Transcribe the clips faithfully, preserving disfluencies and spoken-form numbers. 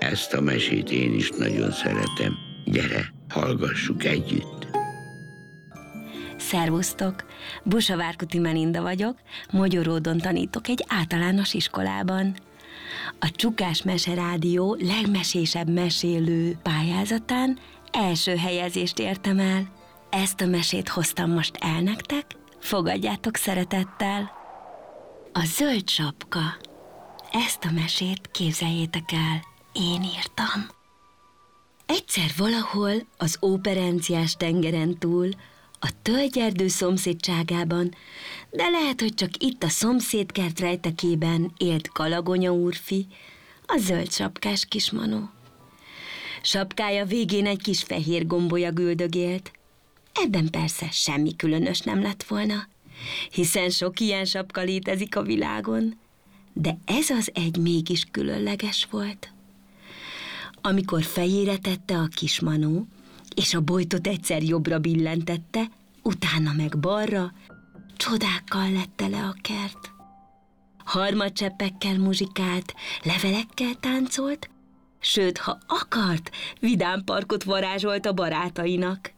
Ezt a mesét én is nagyon szeretem. Gyere, hallgassuk együtt. Szervusztok! Busavárkuti Melinda vagyok, Mogyoródon tanítok egy általános iskolában. A Csukás Meserádió legmesésebb mesélő pályázatán első helyezést értem el. Ezt a mesét hoztam most el nektek, fogadjátok szeretettel. A zöld sapka. Ezt a mesét képzeljétek el, én írtam. Egyszer valahol az Óperenciás tengeren túl, a tölgyerdő szomszédságában, de lehet, hogy csak itt a szomszédkert rejtekében élt Galagonya úrfi, a zöld sapkás kismanó. Sapkája végén egy kis fehér gombolya üldögélt. Ebben persze semmi különös nem lett volna, hiszen sok ilyen sapka létezik a világon, de ez az egy mégis különleges volt. Amikor fejére tette a kismanó, és a bojtot egyszer jobbra billentette, utána meg balra, csodákkal lett tele a kert. Harmadcseppekkel muzsikált, levelekkel táncolt, sőt, ha akart, vidám parkot varázsolt a barátainak.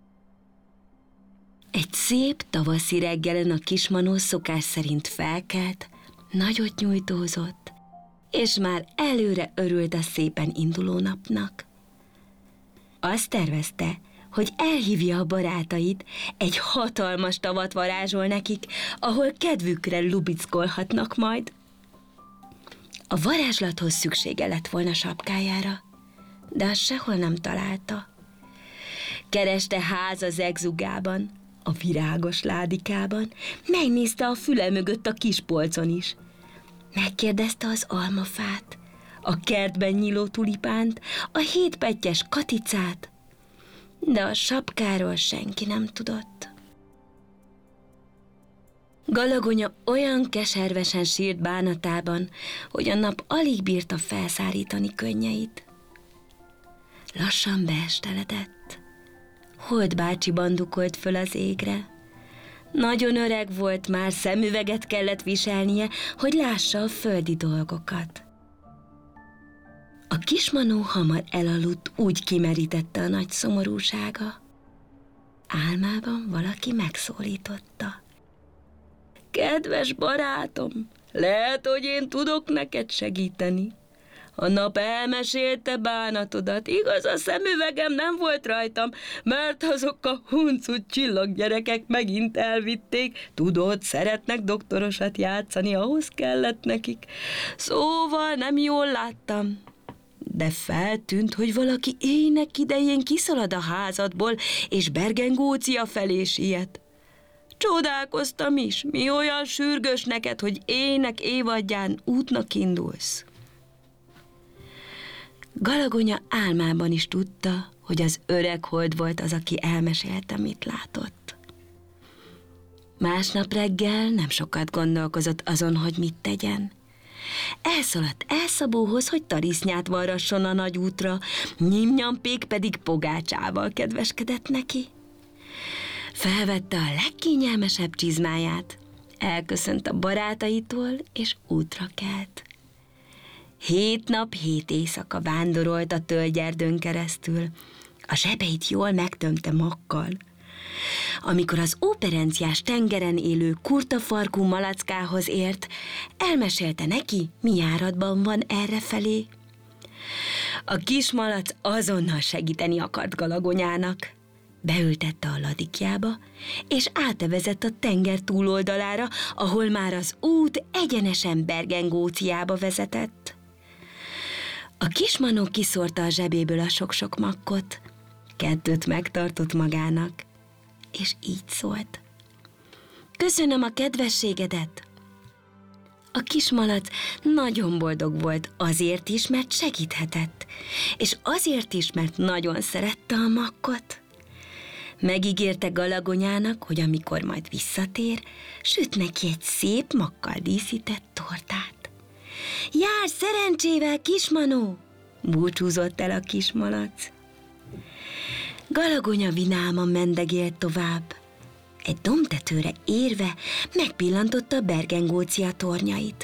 Egy szép tavaszi reggelen a kismanó szokás szerint felkelt, nagyot nyújtózott, és már előre örült a szépen induló napnak. Azt tervezte, hogy elhívja a barátait, egy hatalmas tavat varázsol nekik, ahol kedvükre lubickolhatnak majd. A varázslathoz szüksége lett volna sapkájára, de azt sehol nem találta. Kereste háza zegzugában, a virágos ládikában, megnézte a füle mögött a kis polcon is. Megkérdezte az almafát, a kertben nyíló tulipánt, a hétpettyes katicát, de a sapkáról senki nem tudott. Galagonya olyan keservesen sírt bánatában, hogy a nap alig bírta felszárítani könnyeit. Lassan beesteledett. Holt bácsi bandukolt föl az égre. Nagyon öreg volt már, szemüveget kellett viselnie, hogy lássa a földi dolgokat. A kismanó hamar elaludt, úgy kimerítette a nagy szomorúsága. Álmában valaki megszólította. Kedves barátom, lehet, hogy én tudok neked segíteni. A nap elmesélte bánatodat, igaz, a szemüvegem nem volt rajtam, mert azok a huncut csillaggyerekek megint elvitték. Tudod, szeretnek doktorosat játszani, ahhoz kellett nekik. Szóval nem jól láttam. De feltűnt, hogy valaki ének idején kiszalad a házadból, és Bergen-Gócia felé siet. Csodálkoztam is, mi olyan sürgős neked, hogy ének évadján útnak indulsz. Galagonya álmában is tudta, hogy az öreg hold volt az, aki elmesélte, mit látott. Másnap reggel nem sokat gondolkozott azon, hogy mit tegyen. Elszaladt Elszabóhoz, hogy tarisznyát varrasson a nagy útra, Nyimnyampék pedig pogácsával kedveskedett neki. Felvette a legkényelmesebb csizmáját, elköszönt a barátaitól, és útra kelt. Hét nap, hét éjszaka vándorolt a tölgyerdőn keresztül, a zsebeit jól megtömte makkal. Amikor az Óperenciás tengeren élő kurtafarkú malackához ért, elmesélte neki, mi járatban van errefelé. A kis malac azonnal segíteni akart Galagonyának. Beültette a ladikjába, és átevezett a tenger túloldalára, ahol már az út egyenesen Bergen-Góciába vezetett. A kismanó kiszórta a zsebéből a sok-sok makkot, kettőt megtartott magának, és így szólt. Köszönöm a kedvességedet! A kismalac nagyon boldog volt azért is, mert segíthetett, és azért is, mert nagyon szerette a makkot. Megígérte Galagonyának, hogy amikor majd visszatér, süt neki egy szép makkal díszített tortát. Járj szerencsével, kismanó! Búcsúzott el a kismalac. Galagonya vidáman mendegélt tovább. Egy dombtetőre érve megpillantotta Bergen-Gócia tornyait.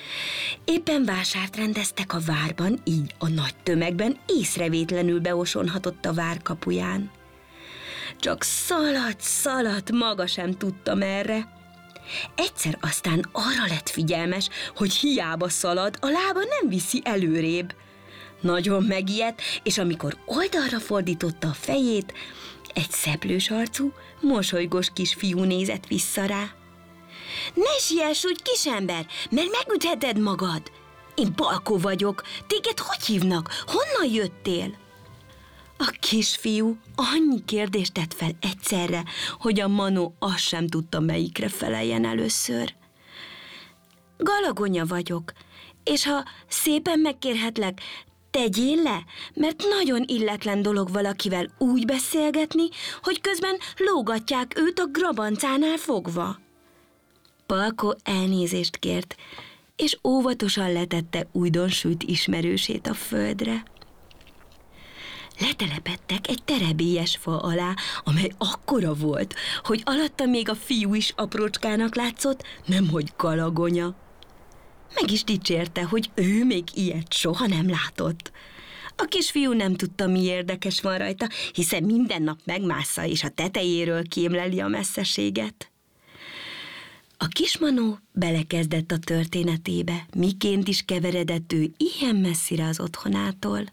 Éppen vásárt rendeztek a várban, így a nagy tömegben észrevétlenül beosonhatott a vár kapuján. Csak szaladt, szaladt, maga sem tudta merre. Egyszer aztán arra lett figyelmes, hogy hiába szalad, a lába nem viszi előrébb. Nagyon megijedt, és amikor oldalra fordította a fejét, egy szeplős arcú, mosolygós kisfiú nézett vissza rá. Ne siess úgy, kisember, mert megütheted magad. Én Palkó vagyok, téged hogy hívnak? Honnan jöttél? A kisfiú annyi kérdést tett fel egyszerre, hogy a Manó azt sem tudta, melyikre feleljen először. Galagonya vagyok, és ha szépen megkérhetlek, tegyél le, mert nagyon illetlen dolog valakivel úgy beszélgetni, hogy közben lógatják őt a grabancánál fogva. Palkó elnézést kért, és óvatosan letette újdonsült ismerősét a földre. Letelepedtek egy terebélyes fa alá, amely akkora volt, hogy alatta még a fiú is aprócskának látszott, nemhogy galagonya. Meg is dicsérte, hogy ő még ilyet soha nem látott. A kisfiú nem tudta, mi érdekes van rajta, hiszen minden nap megmásza és a tetejéről kémleli a messzeséget. A kismanó belekezdett a történetébe, miként is keveredett ő ilyen messzire az otthonától.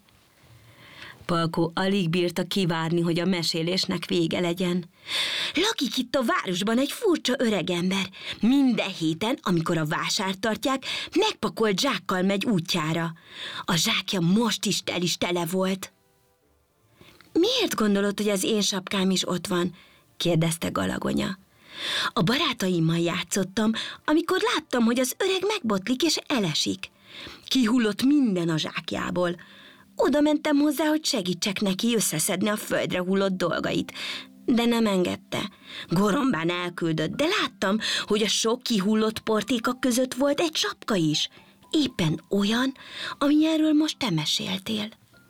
Palkó alig bírta kivárni, hogy a mesélésnek vége legyen. Lakik itt a városban egy furcsa öregember. Minden héten, amikor a vásárt tartják, megpakolt zsákkal megy útjára. A zsákja most is tel is tele volt. Miért gondolod, hogy az én sapkám is ott van? Kérdezte Galagonya. A barátaimmal játszottam, amikor láttam, hogy az öreg megbotlik és elesik. Kihullott minden a zsákjából. Oda mentem hozzá, hogy segítsek neki összeszedni a földre hullott dolgait, de nem engedte. Gorombán elküldött, de láttam, hogy a sok kihullott portéka között volt egy sapka is. Éppen olyan, amilyenről most te meséltél.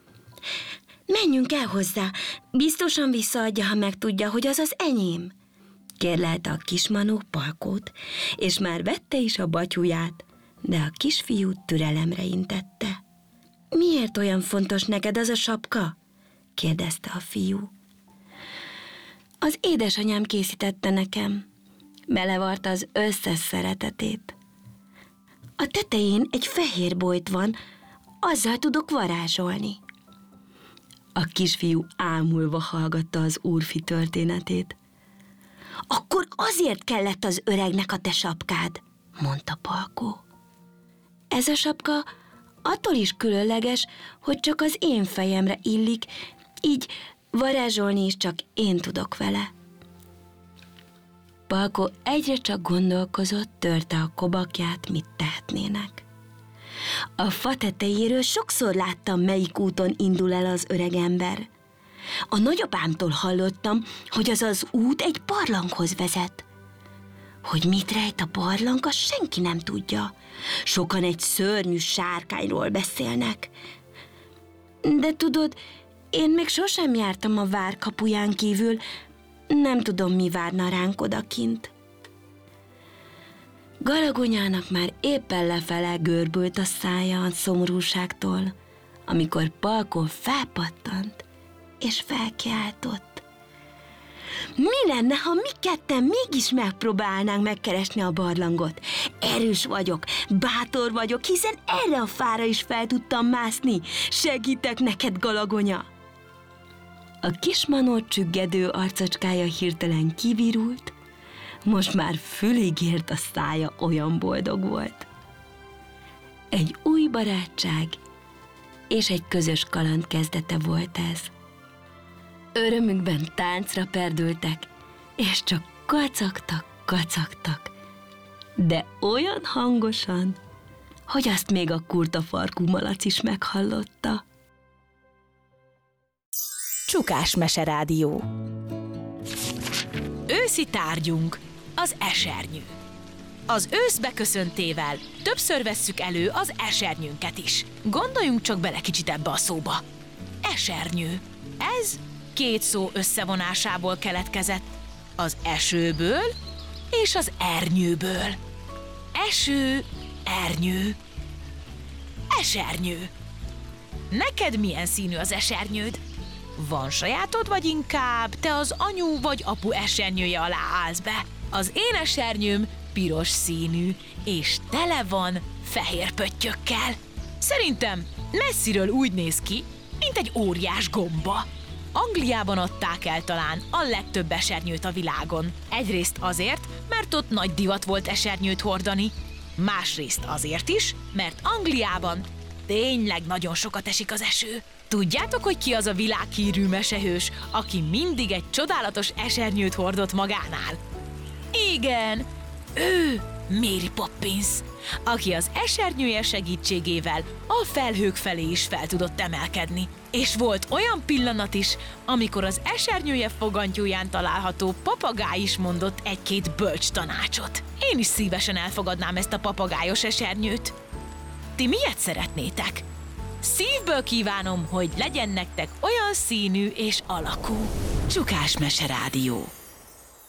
Menjünk el hozzá, biztosan visszaadja, ha megtudja, hogy az az enyém. Kérlelte a kismanó Palkót, és már vette is a batyuját, de a kisfiú türelemre intette. Miért olyan fontos neked az a sapka? Kérdezte a fiú. Az édesanyám készítette nekem. Belevarta az összes szeretetét. A tetején egy fehér bojt van, azzal tudok varázsolni. A kisfiú ámulva hallgatta az úrfi történetét. Akkor azért kellett az öregnek a te sapkád, mondta Palkó. Ez a sapka attól is különleges, hogy csak az én fejemre illik, így varázsolni is csak én tudok vele. Palkó egyre csak gondolkozott, törte a kobakját, mit tehetnének. A fa tetejéről sokszor láttam, melyik úton indul el az öregember. A nagyapámtól hallottam, hogy az az út egy barlanghoz vezet. Hogy mit rejt a barlang, azt senki nem tudja. Sokan egy szörnyű sárkányról beszélnek. De tudod, én még sosem jártam a vár kapuján kívül, nem tudom, mi várna ránk odakint. Galagonyának már éppen lefele görbült a szája a szomorúságtól, amikor Palkó felpattant és felkiáltott. Mi lenne, ha mi ketten mégis megpróbálnánk megkeresni a barlangot? Erős vagyok, bátor vagyok, hiszen erre a fára is fel tudtam mászni. Segítek neked, Galagonya! A kismanó csüggedő arcocskája hirtelen kivirult, most már fülig ért a szája, olyan boldog volt. Egy új barátság és egy közös kaland kezdete volt ez. Örömükben táncra perdültek, és csak kacagtak, kacagtak, de olyan hangosan, hogy azt még a kurtafarkú malac is meghallotta. Csukás Meserádió. Őszi tárgyunk az esernyő. Az ősz beköszöntével többször vesszük elő az esernyőnket is. Gondoljunk csak bele kicsit ebbe a szóba. Esernyő. Ez két szó összevonásából keletkezett. Az esőből és az ernyőből. Eső Ernyő. Esernyő. Neked milyen színű az esernyőd? Van sajátod, vagy inkább te az anyu vagy apu esernyője alá állsz be? Az én esernyőm piros színű, és tele van fehér pöttyökkel. Szerintem messziről úgy néz ki, mint egy óriás gomba. Angliában adták el talán a legtöbb esernyőt a világon. Egyrészt azért, mert ott nagy divat volt esernyőt hordani, másrészt azért is, mert Angliában tényleg nagyon sokat esik az eső. Tudjátok, hogy ki az a világhírű mesehős, aki mindig egy csodálatos esernyőt hordott magánál? Igen, ő Mary Poppins, aki az esernyője segítségével a felhők felé is fel tudott emelkedni. És volt olyan pillanat is, amikor az esernyője fogantyúján található papagáj is mondott egy-két bölcs tanácsot. Én is szívesen elfogadnám ezt a papagájos esernyőt. Ti miért szeretnétek? Szívből kívánom, hogy legyen nektek olyan színű és alakú. Csukás Mese Rádió.